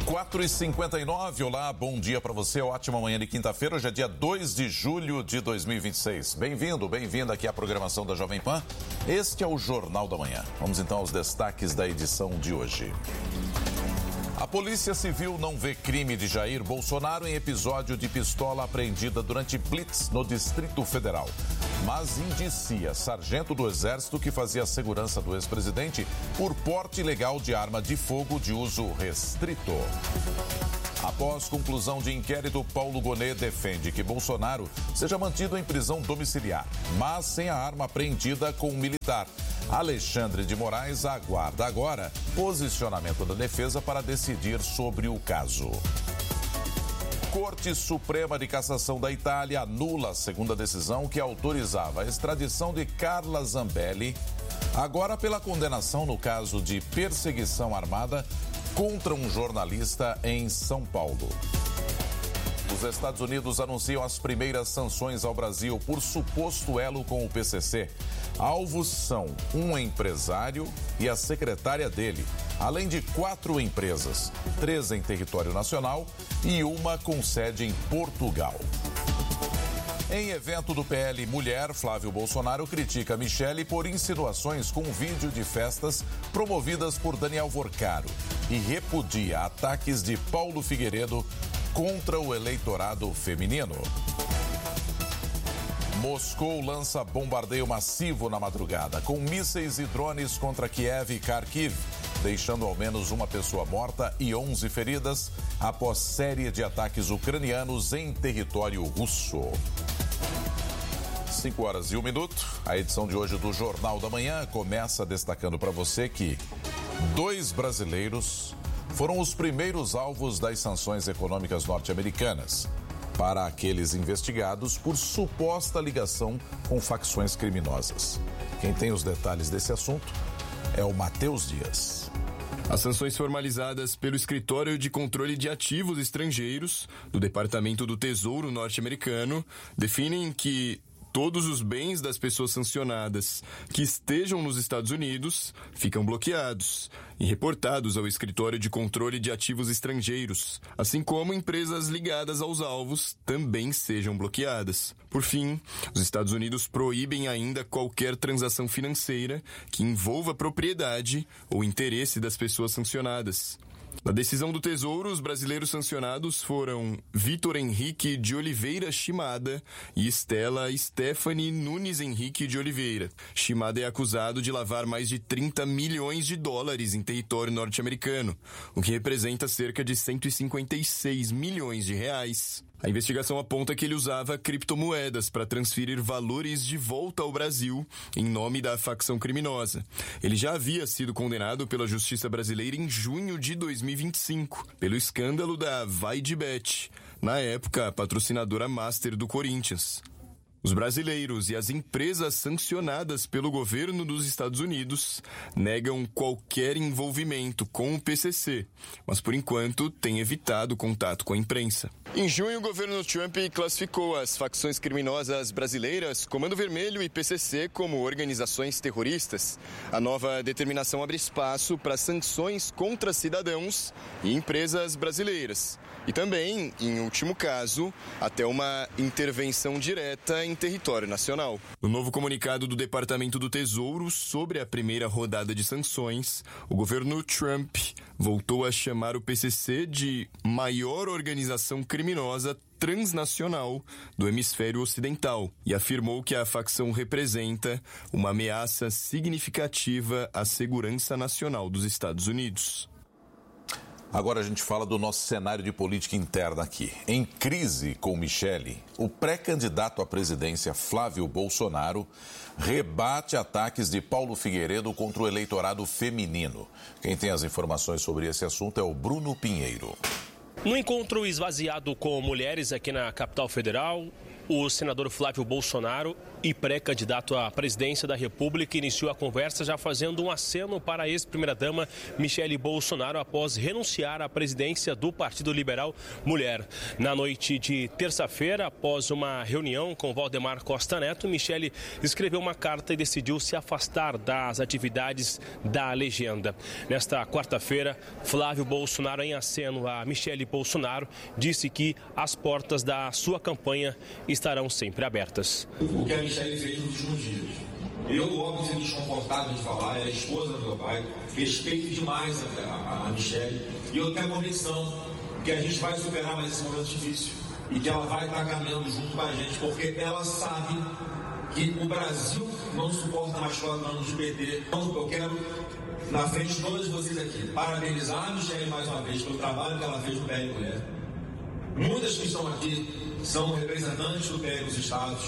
4h59, olá, bom dia para você, ótima manhã de quinta-feira, hoje é dia 2 de julho de 2026. Bem-vindo, bem-vinda aqui à programação da Jovem Pan. Este é o Jornal da Manhã. Vamos então aos destaques da edição de hoje. A Polícia Civil não vê crime de Jair Bolsonaro em episódio de pistola apreendida durante blitz no Distrito Federal, mas indicia sargento do Exército que fazia a segurança do ex-presidente por porte ilegal de arma de fogo de uso restrito. Após conclusão de inquérito, Paulo Gonet defende que Bolsonaro seja mantido em prisão domiciliar, mas sem a arma apreendida com um militar. Alexandre de Moraes aguarda agora posicionamento da defesa para decidir sobre o caso. Corte Suprema de Cassação da Itália anula a segunda decisão que autorizava a extradição de Carla Zambelli, agora pela condenação no caso de perseguição armada contra um jornalista em São Paulo. Os Estados Unidos anunciam as primeiras sanções ao Brasil por suposto elo com o PCC. Alvos são um empresário e a secretária dele, além de 4 empresas, 3 em território nacional e uma com sede em Portugal. Em evento do PL Mulher, Flávio Bolsonaro critica Michele por insinuações com vídeo de festas promovidas por Daniel Vorcaro e repudia ataques de Paulo Figueiredo contra o eleitorado feminino. Moscou lança bombardeio massivo na madrugada, com mísseis e drones contra Kiev e Kharkiv, deixando ao menos uma pessoa morta e 11 feridas após série de ataques ucranianos em território russo. 5h01. A edição de hoje do Jornal da Manhã começa destacando para você que 2 brasileiros foram os primeiros alvos das sanções econômicas norte-americanas para aqueles investigados por suposta ligação com facções criminosas. Quem tem os detalhes desse assunto é o Matheus Dias. As sanções formalizadas pelo Escritório de Controle de Ativos Estrangeiros do Departamento do Tesouro norte-americano definem que todos os bens das pessoas sancionadas que estejam nos Estados Unidos ficam bloqueados e reportados ao Escritório de Controle de Ativos Estrangeiros, assim como empresas ligadas aos alvos também sejam bloqueadas. Por fim, os Estados Unidos proíbem ainda qualquer transação financeira que envolva propriedade ou interesse das pessoas sancionadas. Na decisão do Tesouro, os brasileiros sancionados foram Vitor Henrique de Oliveira Shimada e Estela Stephanie Nunes Henrique de Oliveira. Shimada é acusado de lavar mais de 30 milhões de dólares em território norte-americano, o que representa cerca de 156 milhões de reais. A investigação aponta que ele usava criptomoedas para transferir valores de volta ao Brasil em nome da facção criminosa. Ele já havia sido condenado pela Justiça Brasileira em junho de 2025 pelo escândalo da Vai de Bet, na época a patrocinadora master do Corinthians. Os brasileiros e as empresas sancionadas pelo governo dos Estados Unidos negam qualquer envolvimento com o PCC, mas por enquanto têm evitado contato com a imprensa. Em junho, o governo Trump classificou as facções criminosas brasileiras, Comando Vermelho e PCC, como organizações terroristas. A nova determinação abre espaço para sanções contra cidadãos e empresas brasileiras. E também, em último caso, até uma intervenção direta em território nacional. No novo comunicado do Departamento do Tesouro sobre a primeira rodada de sanções, o governo Trump voltou a chamar o PCC de maior organização criminosa transnacional do hemisfério ocidental e afirmou que a facção representa uma ameaça significativa à segurança nacional dos Estados Unidos. Agora a gente fala do nosso cenário de política interna aqui. Em crise com Michele, o pré-candidato à presidência Flávio Bolsonaro rebate ataques de Paulo Figueiredo contra o eleitorado feminino. Quem tem as informações sobre esse assunto é o Bruno Pinheiro. No encontro esvaziado com mulheres aqui na capital federal, o senador Flávio Bolsonaro e pré-candidato à presidência da República, iniciou a conversa já fazendo um aceno para a ex-primeira-dama Michele Bolsonaro após renunciar à presidência do Partido Liberal Mulher. Na noite de terça-feira, após uma reunião com Valdemar Costa Neto, Michele escreveu uma carta e decidiu se afastar das atividades da legenda. Nesta quarta-feira, Flávio Bolsonaro, em aceno a Michele Bolsonaro, disse que as portas da sua campanha estarão sempre abertas. O que a Michele fez nos últimos dias. Eu, óbvio, fui desconfortável de falar, é a esposa do meu pai, respeito demais a Michele, e eu tenho a convicção que a gente vai superar mais esse momento difícil e que ela vai estar caminhando junto com a gente, porque ela sabe que o Brasil não suporta mais 4 anos de PT. Então, eu quero, na frente de todos vocês aqui, parabenizar a Michele mais uma vez pelo trabalho que ela fez no PL Mulher. Muitas que estão aqui são representantes do PL dos estados,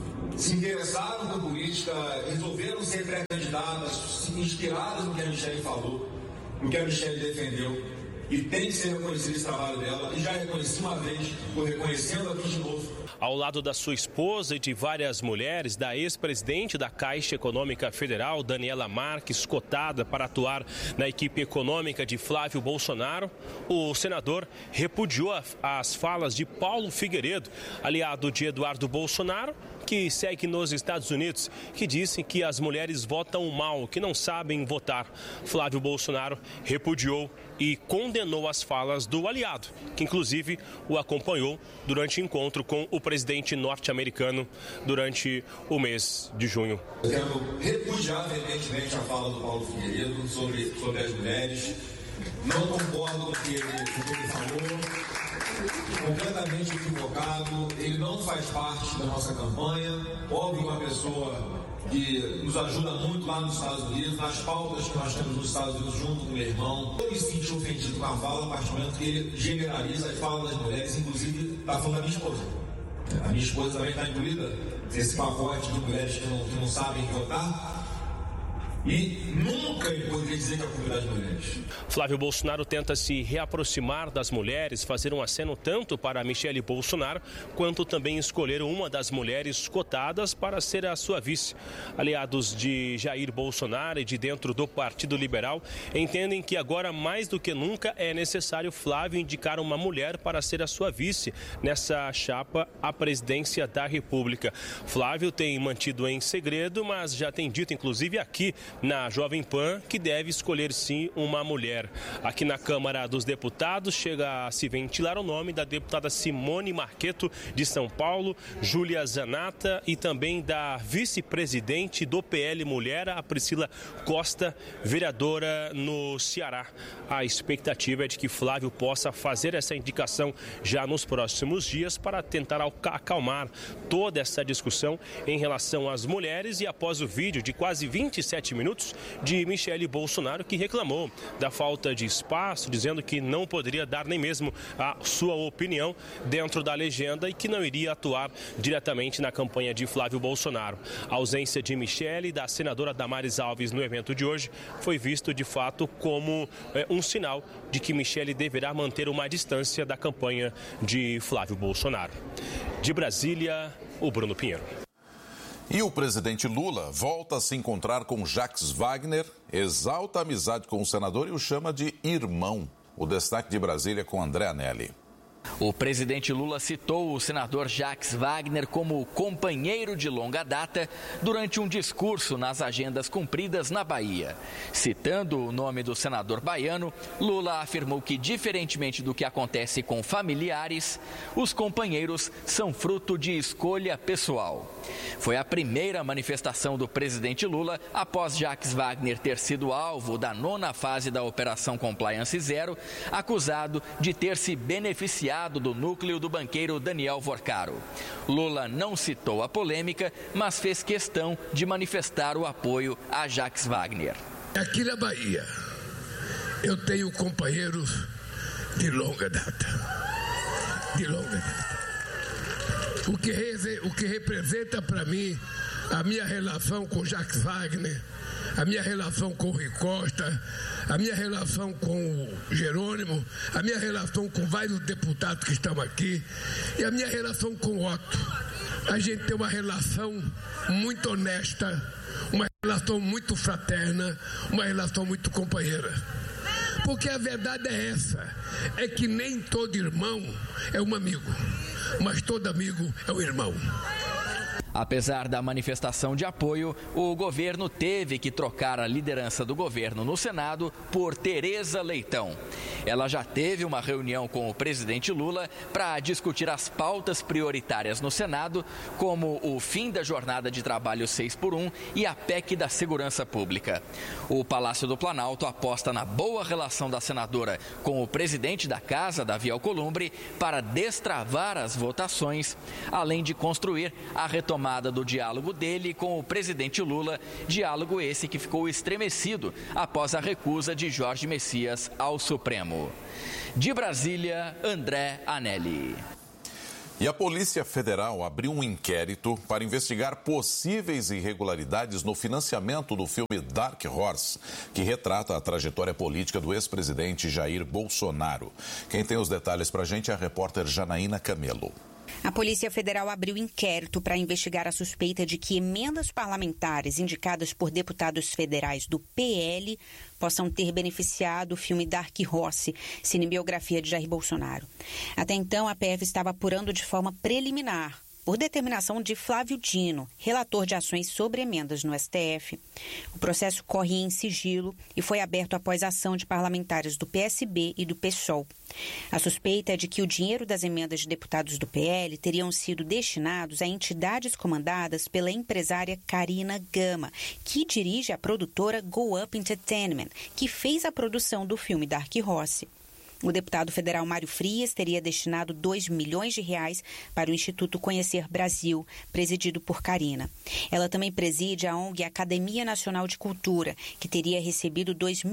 se interessaram por política, resolveram ser pré-candidatas, inspiradas no que a Michele falou, no que a Michele defendeu. E tem que ser reconhecido esse trabalho dela, e já reconheci uma vez, estou reconhecendo aqui de novo. Ao lado da sua esposa e de várias mulheres, da ex-presidente da Caixa Econômica Federal, Daniela Marques, cotada para atuar na equipe econômica de Flávio Bolsonaro, o senador repudiou as falas de Paulo Figueiredo, aliado de Eduardo Bolsonaro, que segue nos Estados Unidos, que disse que as mulheres votam mal, que não sabem votar. Flávio Bolsonaro repudiou e condenou as falas do aliado, que inclusive o acompanhou durante o encontro com o presidente norte-americano durante o mês de junho. Eu quero repudiar veementemente a fala do Paulo Figueiredo sobre as mulheres. Não concordo com o que ele falou. Completamente equivocado, ele não faz parte da nossa campanha. Óbvio que uma pessoa que nos ajuda muito lá nos Estados Unidos, nas pautas que nós temos nos Estados Unidos junto com o meu irmão. Eu me senti ofendido com a fala a partir do momento que ele generaliza as falas das mulheres, inclusive está falando da minha esposa. A minha esposa também está incluída nesse pacote de mulheres que não sabem votar. E nunca ele poderia dizer que a culpa é das mulheres. Flávio Bolsonaro tenta se reaproximar das mulheres, fazer um aceno tanto para Michele Bolsonaro, quanto também escolher uma das mulheres cotadas para ser a sua vice. Aliados de Jair Bolsonaro e de dentro do Partido Liberal entendem que agora mais do que nunca é necessário Flávio indicar uma mulher para ser a sua vice nessa chapa à presidência da República. Flávio tem mantido em segredo, mas já tem dito inclusive aqui na Jovem Pan que deve escolher sim uma mulher. Aqui na Câmara dos Deputados chega a se ventilar o nome da deputada Simone Marqueto de São Paulo, Júlia Zanata e também da vice-presidente do PL Mulher, a Priscila Costa, vereadora no Ceará. A expectativa é de que Flávio possa fazer essa indicação já nos próximos dias para tentar acalmar toda essa discussão em relação às mulheres e após o vídeo de quase 27 minutos de Michele Bolsonaro, que reclamou da falta de espaço, dizendo que não poderia dar nem mesmo a sua opinião dentro da legenda e que não iria atuar diretamente na campanha de Flávio Bolsonaro. A ausência de Michele e da senadora Damares Alves no evento de hoje foi visto de fato como um sinal de que Michele deverá manter uma distância da campanha de Flávio Bolsonaro. De Brasília, o Bruno Pinheiro. E o presidente Lula volta a se encontrar com Jacques Wagner, exalta a amizade com o senador e o chama de irmão. O destaque de Brasília com André Anelli. O presidente Lula citou o senador Jacques Wagner como companheiro de longa data durante um discurso nas agendas cumpridas na Bahia. Citando o nome do senador baiano, Lula afirmou que, diferentemente do que acontece com familiares, os companheiros são fruto de escolha pessoal. Foi a primeira manifestação do presidente Lula após Jacques Wagner ter sido alvo da 9ª fase da Operação Compliance Zero, acusado de ter se beneficiado do núcleo do banqueiro Daniel Vorcaro. Lula não citou a polêmica, mas fez questão de manifestar o apoio a Jacques Wagner. Aqui na Bahia, eu tenho companheiros de longa data. O que representa para mim a minha relação com Jacques Wagner, a minha relação com o Rui Costa, a minha relação com o Jerônimo, a minha relação com vários deputados que estão aqui e a minha relação com o Otto. a gente tem uma relação muito honesta, uma relação muito fraterna, uma relação muito companheira. Porque a verdade é essa, é que nem todo irmão é um amigo, mas todo amigo é um irmão. Apesar da manifestação de apoio, o governo teve que trocar a liderança do governo no Senado por Tereza Leitão. Ela já teve uma reunião com o presidente Lula para discutir as pautas prioritárias no Senado, como o fim da jornada de trabalho 6x1 e a PEC da segurança pública. O Palácio do Planalto aposta na boa relação da senadora com o presidente da Casa, Davi Alcolumbre, para destravar as votações, além de construir a retomada do diálogo dele com o presidente Lula, diálogo esse que ficou estremecido após a recusa de Jorge Messias ao Supremo. De Brasília, André Anelli. E a Polícia Federal abriu um inquérito para investigar possíveis irregularidades no financiamento do filme Dark Horse, que retrata a trajetória política do ex-presidente Jair Bolsonaro. Quem tem os detalhes para a gente é a repórter Janaína Camelo. A Polícia Federal abriu inquérito para investigar a suspeita de que emendas parlamentares indicadas por deputados federais do PL possam ter beneficiado o filme Dark Horse, cinebiografia de Jair Bolsonaro. Até então, a PF estava apurando de forma preliminar, por determinação de Flávio Dino, relator de ações sobre emendas no STF. O processo corre em sigilo e foi aberto após a ação de parlamentares do PSB e do PSOL. A suspeita é de que o dinheiro das emendas de deputados do PL teriam sido destinados a entidades comandadas pela empresária Karina Gama, que dirige a produtora Go Up Entertainment, que fez a produção do filme Dark Horse. O deputado federal Mário Frias teria destinado R$2 milhões para o Instituto Conhecer Brasil, presidido por Karina. Ela também preside a ONG Academia Nacional de Cultura, que teria recebido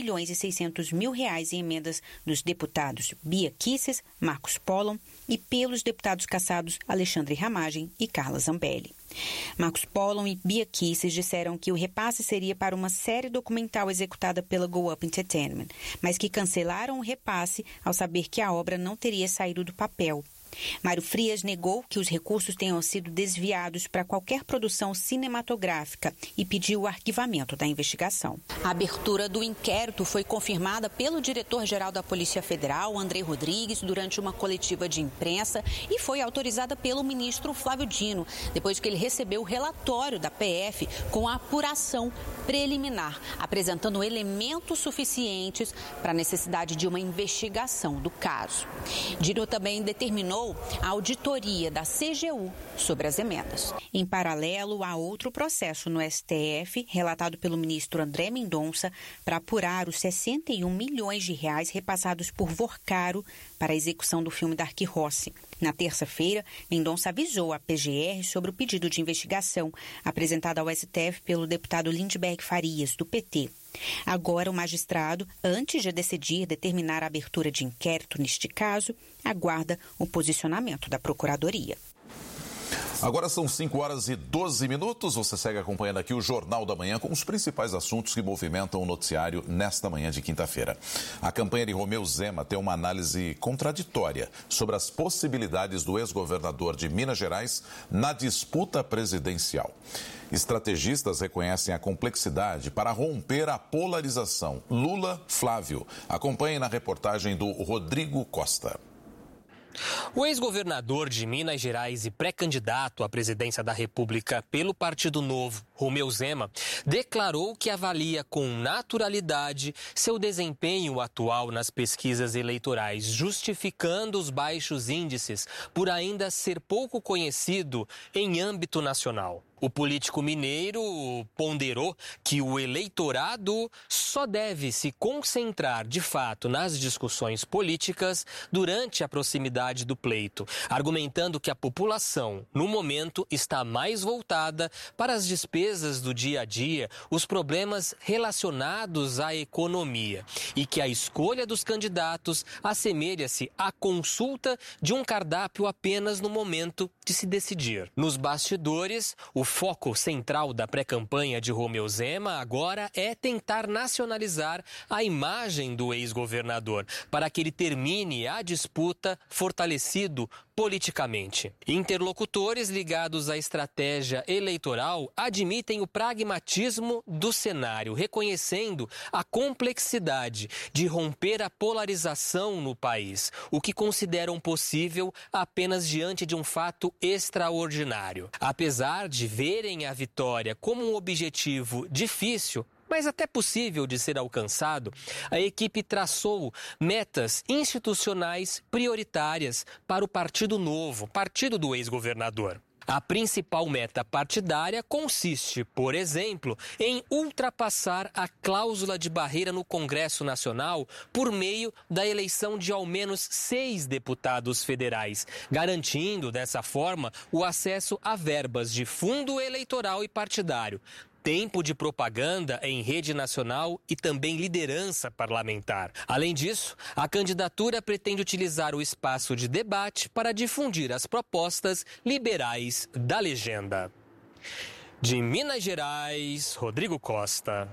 R$2.600.000 em emendas dos deputados Bia Kicis, Marcos Pollon e pelos deputados cassados Alexandre Ramagem e Carla Zambelli. Marcos Pollon e Bia Kicis disseram que o repasse seria para uma série documental executada pela Go Up Entertainment, mas que cancelaram o repasse ao saber que a obra não teria saído do papel. Mário Frias negou que os recursos tenham sido desviados para qualquer produção cinematográfica e pediu o arquivamento da investigação. A abertura do inquérito foi confirmada pelo diretor-geral da Polícia Federal, André Rodrigues, durante uma coletiva de imprensa e foi autorizada pelo ministro Flávio Dino, depois que ele recebeu o relatório da PF com a apuração preliminar, apresentando elementos suficientes para a necessidade de uma investigação do caso. Dino também determinou a auditoria da CGU sobre as emendas. Em paralelo, há outro processo no STF, relatado pelo ministro André Mendonça, para apurar os R$61 milhões repassados por Vorcaro para a execução do filme Dark Horse. Na terça-feira, Mendonça avisou a PGR sobre o pedido de investigação apresentado ao STF pelo deputado Lindbergh Farias, do PT. Agora, o magistrado, antes de decidir determinar a abertura de inquérito neste caso, aguarda o posicionamento da Procuradoria. Agora são 5h12. Você segue acompanhando aqui o Jornal da Manhã com os principais assuntos que movimentam o noticiário nesta manhã de quinta-feira. A campanha de Romeu Zema tem uma análise contraditória sobre as possibilidades do ex-governador de Minas Gerais na disputa presidencial. Estrategistas reconhecem a complexidade para romper a polarização. Lula-Flávio. Acompanhe na reportagem do Rodrigo Costa. O ex-governador de Minas Gerais e pré-candidato à presidência da República pelo Partido Novo, Romeu Zema, declarou que avalia com naturalidade seu desempenho atual nas pesquisas eleitorais, justificando os baixos índices por ainda ser pouco conhecido em âmbito nacional. O político mineiro ponderou que o eleitorado só deve se concentrar, de fato, nas discussões políticas durante a proximidade do pleito, argumentando que a população, no momento, está mais voltada para as despesas do dia a dia, os problemas relacionados à economia, e que a escolha dos candidatos assemelha-se à consulta de um cardápio apenas no momento de se decidir. Nos bastidores, o foco central da pré-campanha de Romeu Zema agora é tentar nacionalizar a imagem do ex-governador, para que ele termine a disputa fortalecido politicamente. Interlocutores ligados à estratégia eleitoral admitem o pragmatismo do cenário, reconhecendo a complexidade de romper a polarização no país, o que consideram possível apenas diante de um fato extraordinário. Apesar de verem a vitória como um objetivo difícil, mas até possível de ser alcançado, a equipe traçou metas institucionais prioritárias para o Partido Novo, partido do ex-governador. A principal meta partidária consiste, por exemplo, em ultrapassar a cláusula de barreira no Congresso Nacional por meio da eleição de ao menos 6 deputados federais, garantindo, dessa forma, o acesso a verbas de fundo eleitoral e partidário, tempo de propaganda em rede nacional e também liderança parlamentar. Além disso, a candidatura pretende utilizar o espaço de debate para difundir as propostas liberais da legenda. De Minas Gerais, Rodrigo Costa.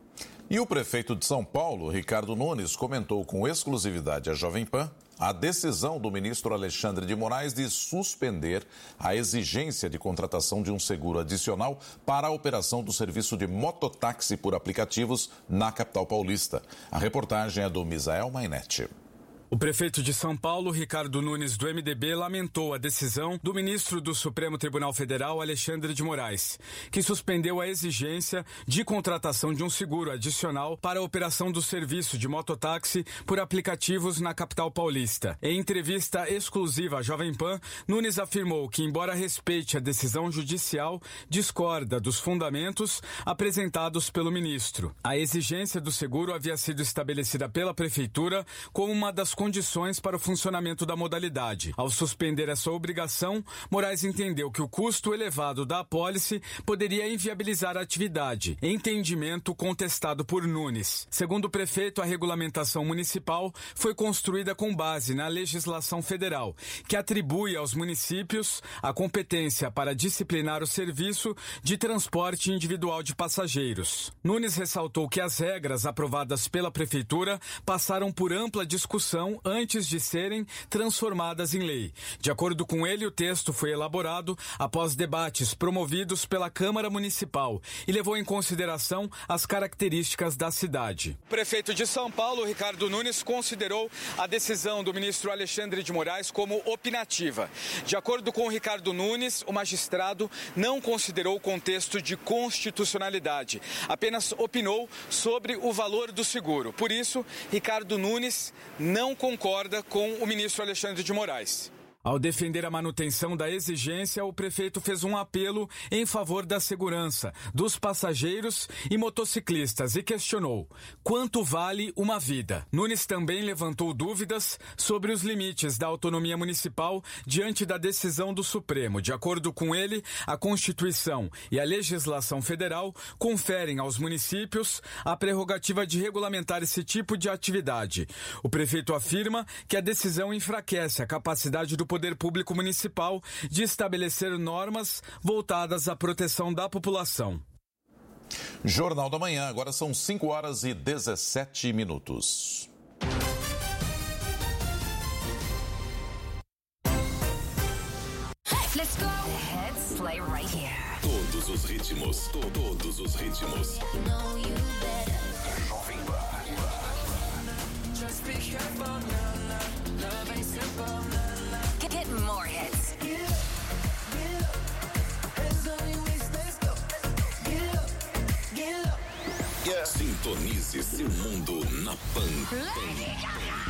E o prefeito de São Paulo, Ricardo Nunes, comentou com exclusividade à Jovem Pan a decisão do ministro Alexandre de Moraes de suspender a exigência de contratação de um seguro adicional para a operação do serviço de mototáxi por aplicativos na capital paulista. A reportagem é do Misael Mainetti. O prefeito de São Paulo, Ricardo Nunes, do MDB, lamentou a decisão do ministro do Supremo Tribunal Federal, Alexandre de Moraes, que suspendeu a exigência de contratação de um seguro adicional para a operação do serviço de mototáxi por aplicativos na capital paulista. Em entrevista exclusiva à Jovem Pan, Nunes afirmou que, embora respeite a decisão judicial, discorda dos fundamentos apresentados pelo ministro. A exigência do seguro havia sido estabelecida pela prefeitura como uma das condições para o funcionamento da modalidade. Ao suspender essa obrigação, Moraes entendeu que o custo elevado da apólice poderia inviabilizar a atividade, entendimento contestado por Nunes. Segundo o prefeito, a regulamentação municipal foi construída com base na legislação federal, que atribui aos municípios a competência para disciplinar o serviço de transporte individual de passageiros. Nunes ressaltou que as regras aprovadas pela prefeitura passaram por ampla discussão antes de serem transformadas em lei. De acordo com ele, o texto foi elaborado após debates promovidos pela Câmara Municipal e levou em consideração as características da cidade. O prefeito de São Paulo, Ricardo Nunes, considerou a decisão do ministro Alexandre de Moraes como opinativa. De acordo com Ricardo Nunes, o magistrado não considerou o contexto de constitucionalidade, apenas opinou sobre o valor do seguro. Por isso, Ricardo Nunes não concorda com o ministro Alexandre de Moraes. Ao defender a manutenção da exigência, o prefeito fez um apelo em favor da segurança dos passageiros e motociclistas e questionou: quanto vale uma vida? Nunes também levantou dúvidas sobre os limites da autonomia municipal diante da decisão do Supremo. De acordo com ele, a Constituição e a legislação federal conferem aos municípios a prerrogativa de regulamentar esse tipo de atividade. O prefeito afirma que a decisão enfraquece a capacidade do Poder Público Municipal de estabelecer normas voltadas à proteção da população. Jornal da Manhã, agora são 5h17. Let's go. The hits play right here. Todos os ritmos, todos os ritmos. Jovem Pan. Just be careful, love ain't simple. Get more hits. Sintonize seu mundo na Pan.